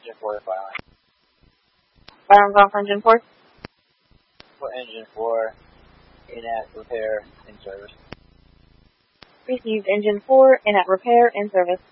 engine 4 filing. Firearms on for engine 4. For engine 4, in at repair, in service. Received engine 4, in at repair, in service.